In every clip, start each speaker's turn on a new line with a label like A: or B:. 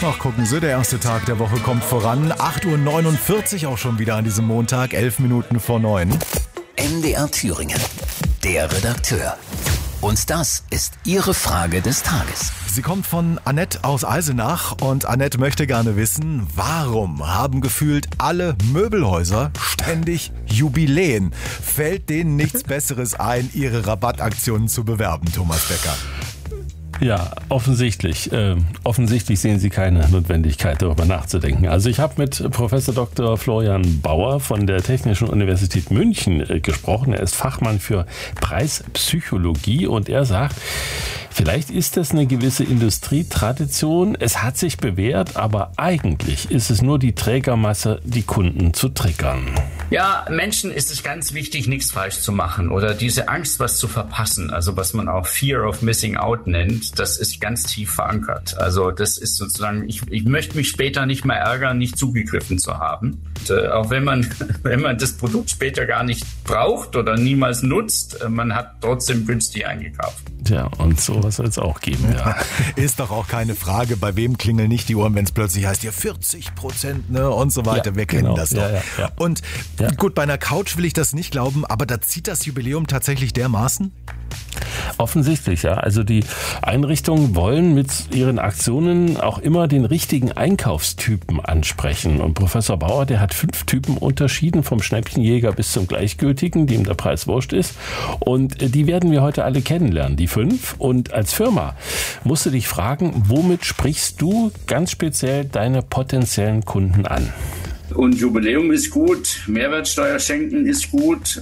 A: Ach, gucken Sie, der erste Tag der Woche kommt voran. 8:49 Uhr auch schon wieder an diesem Montag, 11 Minuten vor 9.
B: MDR Thüringen, der Redakteur. Und das ist Ihre Frage des Tages.
A: Sie kommt von Annette aus Eisenach und Annette möchte gerne wissen, warum haben gefühlt alle Möbelhäuser ständig Jubiläen? Fällt denen nichts Besseres ein, ihre Rabattaktionen zu bewerben, Thomas Becker?
C: Ja, offensichtlich. Offensichtlich sehen Sie keine Notwendigkeit, darüber nachzudenken. Also ich habe mit Professor Dr. Florian Bauer von der Technischen Universität München gesprochen. Er ist Fachmann für Preispsychologie und er sagt, vielleicht ist das eine gewisse Industrietradition. Es hat sich bewährt, aber eigentlich ist es nur die Trägermasse, die Kunden zu triggern.
D: Ja, Menschen ist es ganz wichtig, nichts falsch zu machen oder diese Angst, was zu verpassen, also was man auch Fear of Missing Out nennt, das ist ganz tief verankert. Also das ist sozusagen, ich möchte mich später nicht mehr ärgern, nicht zugegriffen zu haben. Und, auch wenn man das Produkt später gar nicht braucht oder niemals nutzt, man hat trotzdem günstig eingekauft.
C: Ja, und sowas soll es auch geben, ja.
A: Ist doch auch keine Frage, bei wem klingeln nicht die Ohren, wenn es plötzlich heißt, ja 40%, ne, und so weiter.
C: Ja,
A: wir kennen
C: genau.
A: das doch.
C: Ja.
A: Und gut, bei einer Couch will ich das nicht glauben, aber da zieht das Jubiläum tatsächlich dermaßen?
C: Offensichtlich, ja. Also die Einrichtungen wollen mit ihren Aktionen auch immer den richtigen Einkaufstypen ansprechen. Und Professor Bauer, der hat 5 Typen unterschieden, vom Schnäppchenjäger bis zum Gleichgültigen, dem der Preis wurscht ist. Und die werden wir heute alle kennenlernen, die 5. Und als Firma musst du dich fragen, womit sprichst du ganz speziell deine potenziellen Kunden an?
D: Und Jubiläum ist gut, Mehrwertsteuer schenken ist gut.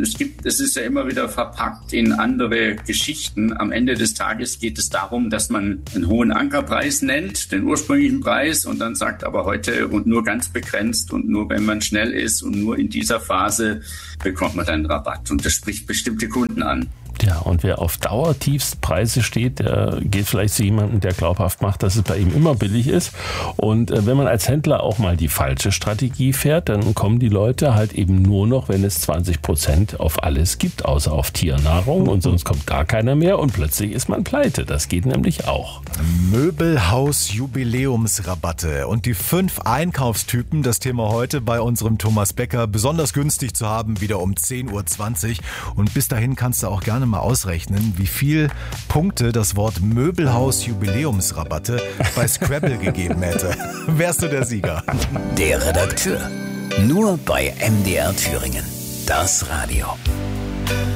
D: Es ist ja immer wieder verpackt in andere Geschichten. Am Ende des Tages geht es darum, dass man einen hohen Ankerpreis nennt, den ursprünglichen Preis, und dann sagt aber heute und nur ganz begrenzt und nur wenn man schnell ist und nur in dieser Phase bekommt man dann Rabatt. Und das spricht bestimmte Kunden an.
C: Ja, und wer auf Dauertiefstpreise steht, der geht vielleicht zu jemandem, der glaubhaft macht, dass es bei ihm immer billig ist. Und wenn man als Händler auch mal die falsche Strategie fährt, dann kommen die Leute halt eben nur noch, wenn es 20% auf alles gibt, außer auf Tiernahrung, und sonst kommt gar keiner mehr und plötzlich ist man pleite. Das geht nämlich auch.
A: Möbelhaus-Jubiläumsrabatte und die 5 Einkaufstypen, das Thema heute bei unserem Thomas Becker, besonders günstig zu haben, wieder um 10:20 Uhr. Und bis dahin kannst du auch gerne mal ausrechnen, wie viel Punkte das Wort Möbelhaus-Jubiläumsrabatte bei Scrabble gegeben hätte. Wärst du der Sieger?
B: Der Redakteur. Nur bei MDR Thüringen. Das Radio.